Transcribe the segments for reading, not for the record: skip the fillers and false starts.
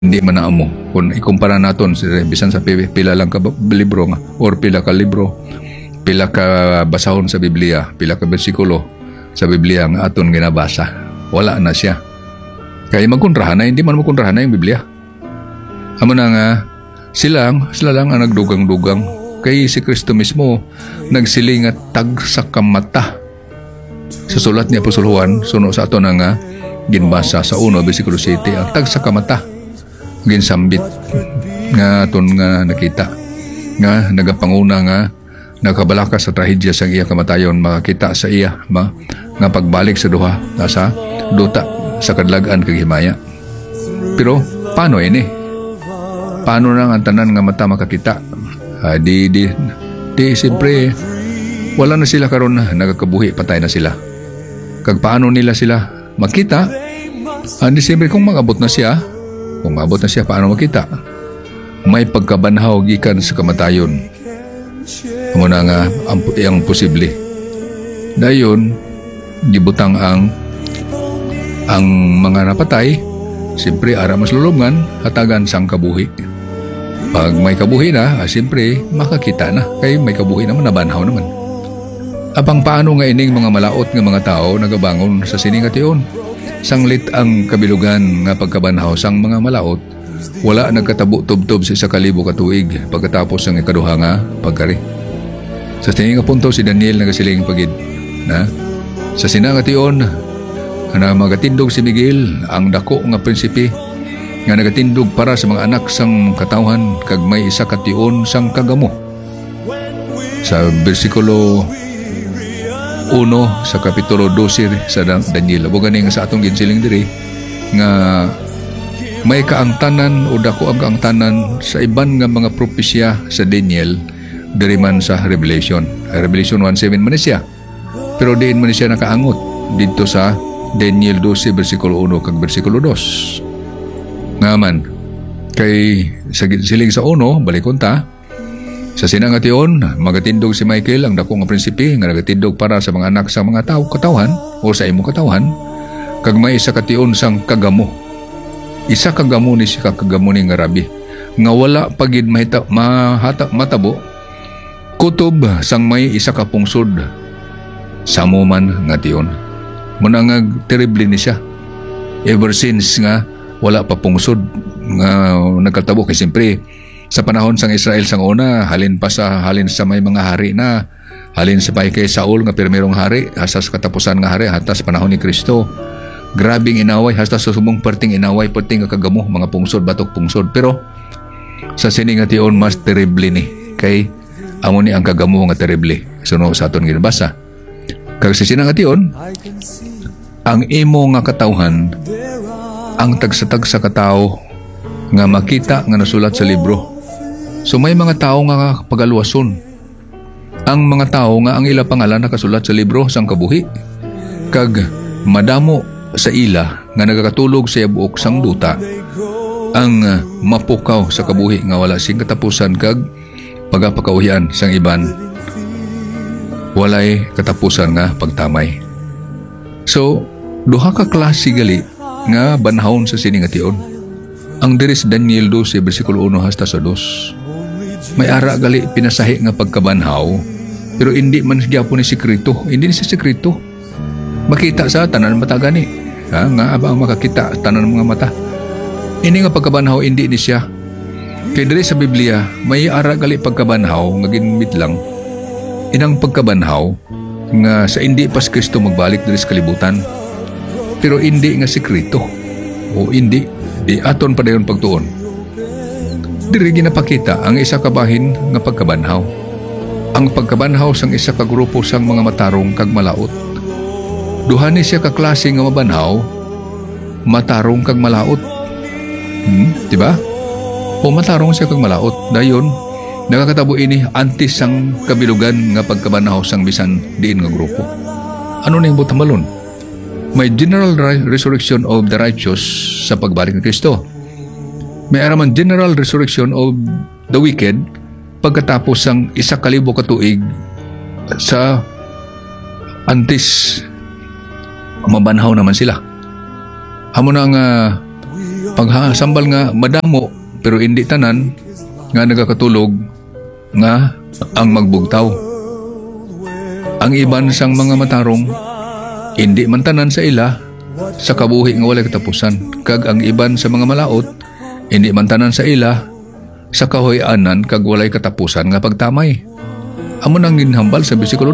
hindi man na amo. Kung ikumpara naton bisan sa pila lang ka libro nga or pila ka libro, pila ka basahon sa Biblia, pila ka bersikulo sa Biblia nga aton ginabasa, wala na siya. Kaya magkontrahan na, hindi man magkontrahan na yung Biblia. Amo na nga sila lang ang nagdugang-dugang. Kay si Kristo mismo nagsiling at tag sa kamata. Sa sulat ni Apostol Juan, suno sa ato na nga ginbasa sa 1 bersikulo 7, ang tag sa kamata ginsambit nga aton nga nakita nga nagapanguna nga nakabalaka sa trahedya sa iya kamatayon, makakita sa iya nga pagbalik sa duha sa duta sa kadlagan kag himaya. Pero paano ini? Paano nang ang tanan nga mata makakita? Di siyempre wala na sila karon, nagakabuhi, patay na sila. Kag paano nila sila makita? Di siyempre kung magabot na siya, paano makita? May pagkabanhaw gikan sa kamatayon. Amo na nga ang posible. Dayon gibutang ang mga napatay, siyempre ara mas lulubngan hatagan sang kabuhi. Pag may kabuhi na, siyempre makakita na. Kay may kabuhi naman, nabanhaw naman. Apang paano nga ining mga malaot nga mga tao nagabangon sa sining ation? Sanglit ang kabilugan nga pagkabanhaw sang mga malaot, wala nagkatabo tubtob sa 1,000 ka tuig pagkatapos ang ikaduha nga pagkari. Sa sining nga punto si Daniel nagasiling pagid na sa sinangation na magatindog si Miguel, ang dako nga prinsipe nga nagatindog para sa mga anak sang katawhan, kag may isa ka tion sang kagamo. Sa bersikulo 1 sa kapitulo 12 sa Daniel, abo gani nga sa atong ginsiling diri nga may kaangtanan o dako ang kaangtanan sa iban nga mga propesya sa Daniel diri man sa Revelation 1:7 man siya, pero diin man siya nakaangot dito sa Daniel 12 bersikulo 1 kag bersikulo 2 nga man. Kay sa ginsiling sa 1 balikon ta sa sinangation, magatindog si Michael, ang dako nga prinsipe nga nagatindog para sa mga anak sa mga tao katawhan o sa imong katawhan, kag may isa ka tion sang kagamo. Isa kagamo ni siya kagamo ni nga rabi nga wala pagid matabo kutob sang may isa ka pungsod sa muman nga tion. Munangag terrible ni siya. Ever since nga wala pa pungsod nga nagkatabo, kay siyempre sa panahon sang Israel sang una, halin sa may mga hari na, halin sa kay Saul nga pirmerong hari, hasta sa katapusan nga hari, hasta sa panahon ni Kristo. Grabing inaway, hasta sa subong perting inaway, perting kagamo, mga pungsod, batok pungsod. Pero sa sining nga tion, mas terrible ni. Kay amo ni ang kagamo nga terrible. Suno sa aton ginabasa. Kag sa sinang nga tion, ang imo nga katawhan, ang tagsa-tagsa ka tao nga makita nga nasulat sa libro. So may mga tao nga pagaluwason. Ang mga tao nga ang ila pangalan nakasulat sa libro sang kabuhi. Kag madamo sa ila nga nagakatulog sa buok sang duta ang mapukaw sa kabuhi nga wala sing katapusan, kag pagapakauhian sang iban walay katapusan nga pagtamay. So duha ka klase gali nga banhawon sa sining ation. Ang diri sa Daniel 12 bersikulo 1 hasta sa 2. May ara gali pinasahi nga pagkabanhaw, pero hindi man gyapon ni sekreto. Hindi ni sekreto. Makita sa tanan mata gani. Nga abang makakita tanan mga mata. Ini nga pagkabanhaw hindi ni siya. Kay diri sa Biblia may ara gali pagkabanhaw nga ginmit lang. Inang pagkabanhaw nga sa hindi pas Kristo magbalik diri sa kalibutan. Pero hindi nga sekreto. O hindi aton pa dayon pagtuon. Diri ginapakita ang isa ka bahin nga pagkabanhaw. Ang pagkabanhaw sang isa ka grupo sang mga matarong kag malaot. Duha ni siya ka klase nga mabanhaw, matarong kag malaot. Diba? O matarong siya kag malaot. Dayon nakakatabo ini anti sang kabilugan nga pagkabanhaw sang bisan diin nga grupo. Ano ning butamalon? May general resurrection of the righteous sa pagbalik ni Kristo. May araman general resurrection of the wicked pagkatapos ang 1,000 ka tuig sa antis mabanhaw naman sila. Amo na nga paghasambal nga madamo pero hindi tanan nga nagakatulog nga ang magbugtaw. Ang iban sang mga matarong hindi man tanan sa ila sa kabuhi nga walay katapusan, kag ang iban sa mga malaot hindi man tanan sa ila sa kahoy-anan kag walay katapusan nga pagtamay. Amo nang ginhambal sa bersikulo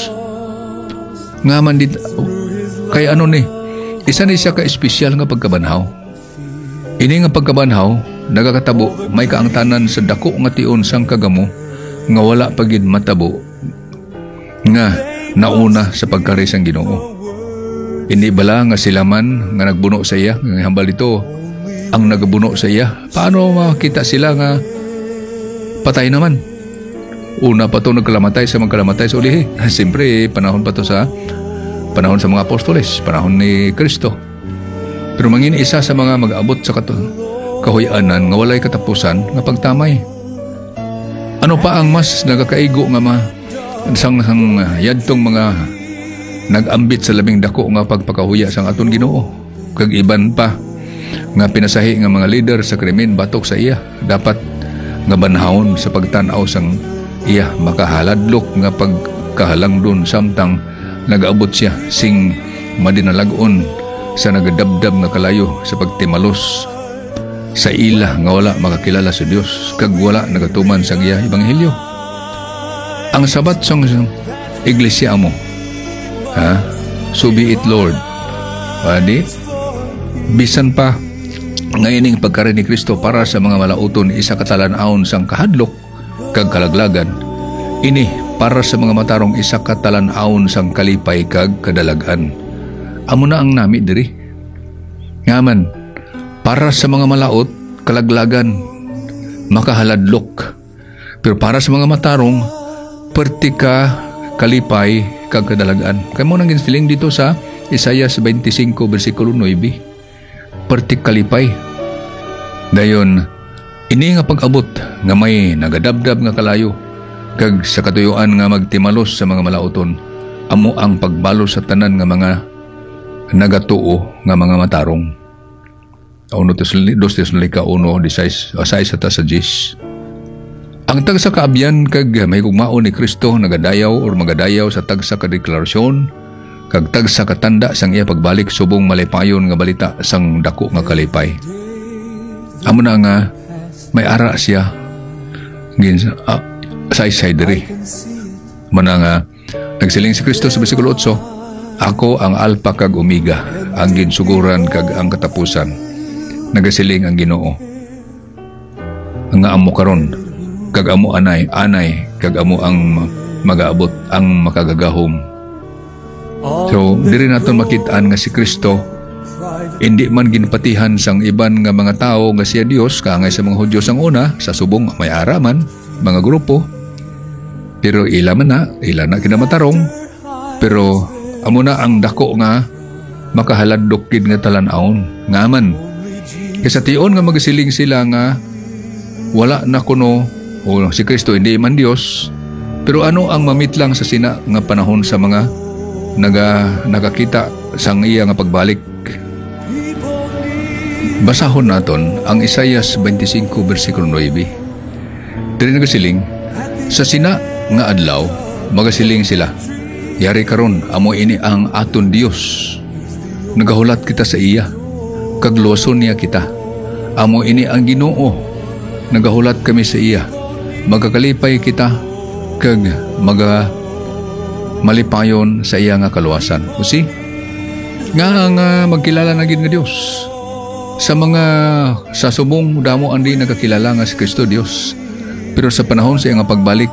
2. Nga man dit kay ano ni isa ni siya ka espesyal nga pagkabanhaw. Ini nga pagkabanhaw nagakatabo may kaangtanan sa dako nga tion sang kagamo nga wala pagid matabo nga nauna sa pagkari sang Ginoo. Hindi bala nga sila man nga nagbuno sa iya, nga hambal dito ang nagbuno sa iya. Paano makita sila nga patay naman? Una pa to nagkalamatay sa magkalamatay sa ulihi. Siyempre panahon pa to sa panahon sa mga apostoles, panahon ni Kristo. Pero mangin isa sa mga mag-abot sa kahoy-anan nga walay katapusan nga pagtamay. Ano pa ang mas nagakaigo nga sang yadtong mga nag-ambit sa labing dako nga pagpakahuya sang aton Ginoo, kag iban pa nga pinasahi nga mga leader sa krimen batok sa iya, dapat nga banhawon sa pagtan-aw sang iya makahaladlok nga pagkahalang dun samtang nag-abot siya sing madinalag-on sa nagadabdab nga kalayo sa pagtimalos sa ila nga wala makakilala sa Dios kag wala nagatuman sang iya ebanghelyo. Ang sabat sang iglesia mo, so be it Lord. Adi bisan pa nga ining pagkari ni Kristo para sa mga malauton isa katalan-aon sang kahadlok kag kalaglagan, ini para sa mga matarong isa katalan-aon sang kalipay kag kadalagan. Amo na ang nami diri. Ngaman para sa mga malaot kalaglagan makahaladlok, pero para sa mga matarong pertika kalipay kag kadalagan. Kaya mo nang ginsiling dito sa Isaiah 25 versikulo 9, pertik kalipay. Dayon ini nga pag-abot nga may nagadabdab nga kalayo kag sa katuyuan nga magtimalos sa mga malaoton, amo ang pagbalos sa tanan nga mga nagatuo nga mga matarong. 2 Tesalonica 1:16 sa 10. Ang tagsa kaabyan kag may gugmaon ni Kristo nagadayaw or magadayaw sa tagsa ka deklarasyon kag tagsa katanda sang iya pagbalik subong malipayon nga balita sang dako nga kalipay. Amo na nga may ara siya sa diri. Mana nga nagsiling si Kristo sa bersikulo 8, ako ang Alpha kag Omega, ang ginsuguran kag ang katapusan. Nagasiling ang Ginoo nga amo karon kag amo anay kag amo ang magaabot ang makagagahom. So diri naton makit-an nga si Kristo hindi man ginpatihan sang iban nga mga tao nga siya Dios, kaangay sa mga Hudyo sang una sa subong may araman mga grupo, pero ila na kinamatarong, pero amo na ang dako nga makahaladok gid nga talan-aon ngaman. Kasi tion nga magasiling sila nga wala na kuno o si Kristo hindi man Dios, pero ano ang mamitlang sa sina nga panahon sa mga nakakita sang iya nga pagbalik. Basahon naton ang Isaiah 25 versikulo 9. Diri nagasiling sa sina nga adlaw magasiling sila, yari karon amo ini ang aton Dios, nagahulat kita sa iya kag luwason niya kita. Amo ini ang Ginoo, nagahulat kami sa iya, magakalipay kita kag malipayon sa iya nga kaluwasan. Usi nga magkilala na gid nga Dios sa mga sasubong damo andi nagakilala nga si Kristo Dios, pero sa panahon sa iya nga pagbalik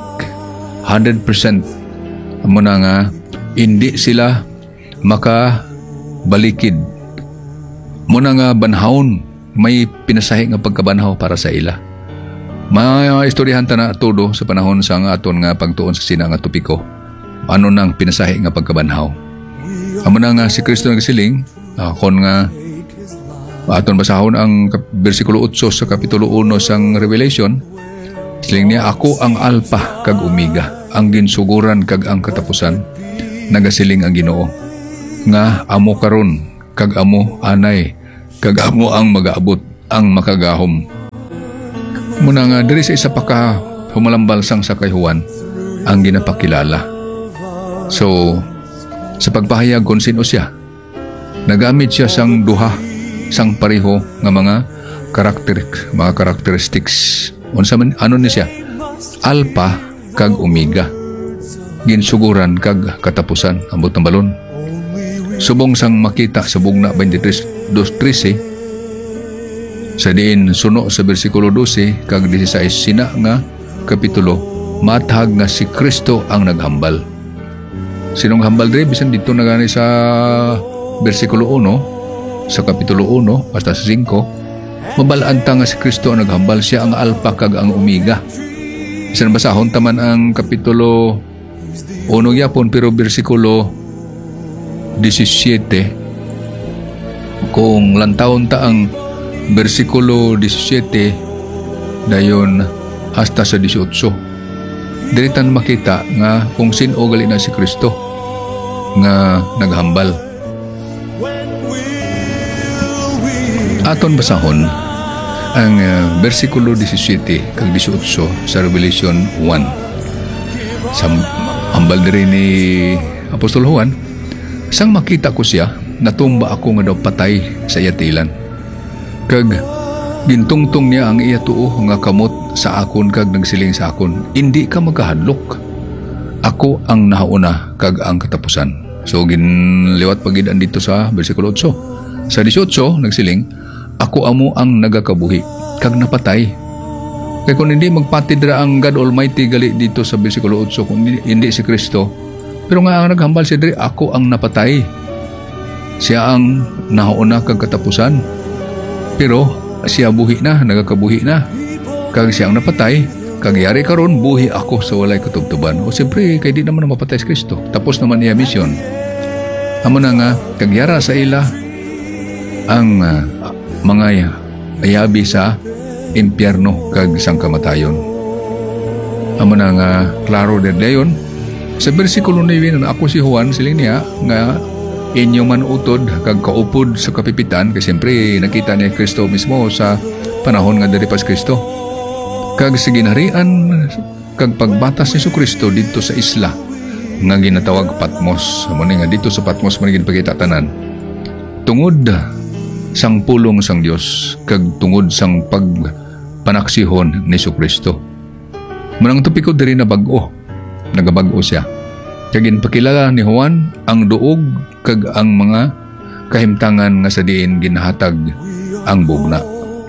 100% amo na nga hindi sila makabalikid. Muna nga banhawon may pinasahi nga pagkabanhaw para sa ila. Mga istoryahan ta na todo sa panahon sa aton nga pagtuon sa sina nga topiko. Ano nang pinasahi nga pagkabanhaw? Amo na nga si Kristo nagsiling kon nga aton basahon ang bersikulo 8 sa kapitulo 1 sang Revelation. Siling niya, ako ang Alpha kag Omega, ang ginsuguran kag ang katapusan. Nagasiling ang Ginoo nga amo karon kag amo anay kag amo ang magaabot ang makagahom. Muna nga diri sa isa pa ka humalambal sang sa kay Juan ang ginapakilala. So sa pagpahayag kung sino siya, nagamit siya sang duha sang pareho nga mga characteristics. Unsa man ano ni siya? Alpha kag Omega. Ginsuguran kag katapusan, ambot ng balon. Subong sang makita sa bugna 23:13 sa diin suno sa bersikulo 12 kag 16 sina nga kapitulo, matahag nga si Kristo ang naghambal. Sinong hambal diri? Bisan dito na gani sa bersikulo 1 sa kapitulo 1 basta sa 5, mabalanta nga si Kristo ang naghambal, siya ang Alpha kag ang Omega. Bisan basahon taman ang kapitulo 1 yapon pero bersikulo 17 kung lantawon ta ang bersikulo 17 dayon hasta sa 18. Diritan makita nga kung sino gali na si Kristo nga naghambal. Aton basahon ang bersikulo 17 kag 18 sa Revelation 1. Sa hambal diri ni Apostol Juan, sang makita ko siya, natumba ako nga daw patay sa iyatilan. Kag gintungtong niya ang iya tuo nga kamot sa akon kag nagsiling sa akon, hindi ka magkahadlok. Ako ang nahauna kag ang katapusan. So ginliwat pagid dito sa bersikulo 8. Sa 18 nagsiling, ako amo ang nagakabuhi kag napatay. Kaya kung hindi magpatidra ang God Almighty gali dito sa bersikulo 8, kung hindi si Kristo, pero nga ang naghambal siya diri, ako ang napatay. Siya ang nahauna kag katapusan. Pero siya buhi na, nagakabuhi na. Kag siya ang napatay, kag yari karon buhi ako sa walay katubtuban. O siyempre, kay di naman na mapatay si Kristo. Tapos naman iya misyon. Amo na nga, kag yara sa ila ang mga ayabi sa impyerno kag isang kamatayon. Amo na nga, klaro din dayon. Sa bersikulo 9, ako si Juan, siling niya, nga inyo man utod kag kaupod sa kapipitan, kasi siyempre nakita ni Kristo mismo sa panahon nga diri pas Kristo. Kag sa ginharian kag pagbatas ni Kristo dito sa isla nga ginatawag Patmos. Amo nga dito sa Patmos man ginpakita tanan. Tungod sang pulong sang Dios kag tungod sang pagpanaksihon ni Kristo. Manang tupiko diri na bag-o. Nagabag-o siya. Kag ginpakilala ni Juan ang duog kag ang mga kahimtangan nga sa diin ginahatag ang bugna.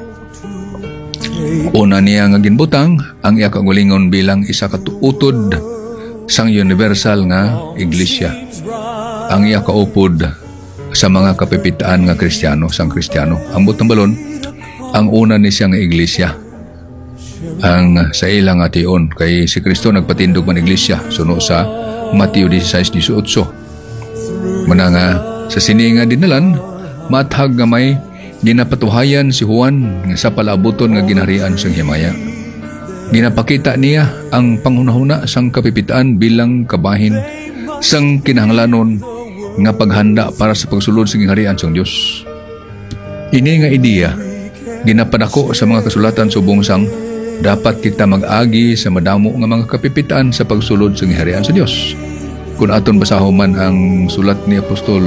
Una niya nga ginbutang ang iya kagulingon bilang isa ka utod sang universal nga iglesia. Ang iya kaupod sa mga kapipitaan nga Kristiyano, sang Kristiyano. Ang butang balon, ang una ni siya nga iglesia. Ang sa ilang ation kay si Kristo nagpatindog man iglesia suno sa Mateo 16:18. Muna nga sa sininga dinalan mathag nga may ginapatuhayan si Juan nga sa palabuton nga ginaharian sang himaya. Ginapakita niya ang panghunahuna sang kapipitaan bilang kabahin sang kinahanglanon nga paghanda para sa pagsulod sa gingharian sang Dios. Ini nga ideya ginapadako sa mga kasulatan subong sang dapat kita mag-agi sa madamo nga mga kapipitaan sa pagsulod sa gingharian sa Dios. Kung aton basahon man ang sulat ni Apostol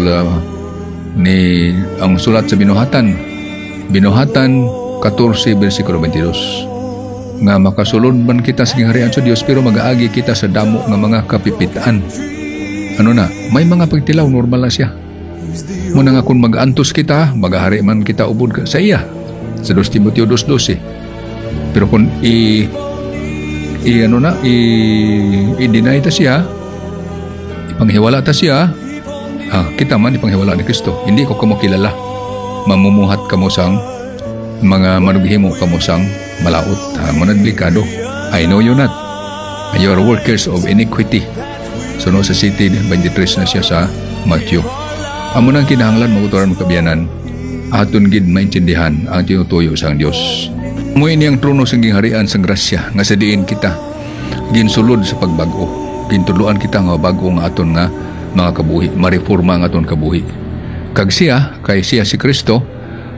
ang sulat sa Binuhatan 14 bersikulo 22, nga makasulod man kita sa gingharian sa Dios pero mag-aagi kita sa damo nga mga kapipitaan. Ano na, may mga pagtilaw, normal na siya. Muna nga kung mag-antos kita, mag-ahari man kita ubod sa iya sa 2 Timoteo 2:12. Pero kung i-deny ta siya, ipanghiwala ta siya, kita man ipanghiwala ni Kristo. Hindi ko kamo kilala. Mamumuhat kamo sang mga manughimo kamo sang malaot. Manad delikado. I know you not. You are workers of iniquity. Suno sa city 23 na siya sa Matthew. Amo nang kinahanglan maguturan mo kabiyanan. Aton gid maintindihan ang tinutuyo sang Dios. Muin niyang trono sang gingharian sang grasya nga sa diin kita ginsulod sa pagbago. Gintuluan kita nga bago nga aton nga mga kabuhi, mareforma nga aton kabuhi. Kag siya, kay siya si Kristo,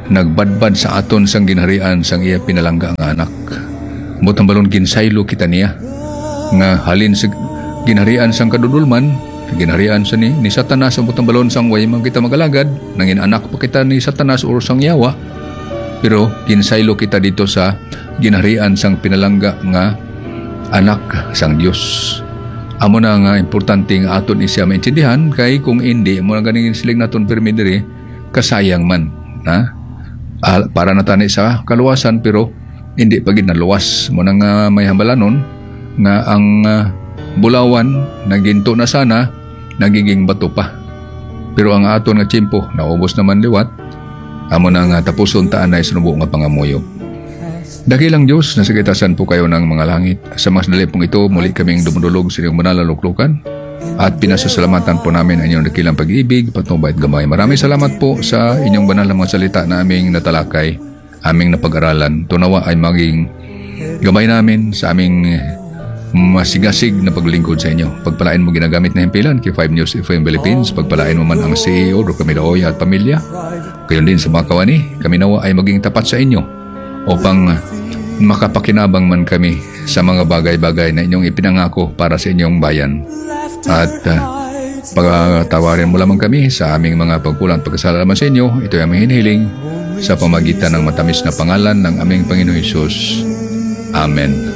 nagbadbad sa aton sang ginharian sang iya pinalangga nga anak. Butang balon ginsaylo kita niya nga halin sa ginharian sang kadudulman, ginharian sa ni Satanas ang butang balon sang way man kita magalagad, nangin anak pa kita ni Satanas o sang yawa. Pero ginsaylo kita dito sa ginharian sang pinalangga nga anak sang Dios. Amo na nga importante nga aton isya maintindihan, kay kung hindi mo na ganing siling naton permi diri kasayang man, ha? Para natani sa kaluwasan pero hindi pa gid naluwas mo na nga may hambalanon nga ang bulawan naginto na sana nagiging bato pa. Pero ang aton nga tiyempo naubos naman liwat, amo na nga tapuson taan na isinubo nga pangamuyo. Dakilang Diyos, nasa kitasan po kayo ng mga langit. Sa mas dali pong ito, muli kaming dumudulog sa inyong manalaluklukan at pinasasalamatan po namin ang inyong dakilang pag-ibig, patnubay at gamay. Maraming salamat po sa inyong banal na mga salita na aming natalakay, aming napag-aralan. Tunawa ay maging gamay namin sa aming masigasig na paglingkod sa inyo. Pagpalain mo ginagamit na himpilan kay 5 News FM Philippines. Pagpalain mo man ang CEO, Camilo at pamilya. Kayon din sa mga kawani, kami nawa ay maging tapat sa inyo upang makapakinabang man kami sa mga bagay-bagay na inyong ipinangako para sa inyong bayan. At pagtawarin mo lamang kami sa aming mga pagkulang pagkasalaman sa inyo. Ito ay aming hinihiling sa pamagitan ng matamis na pangalan ng aming Panginoon Hesus. Amen.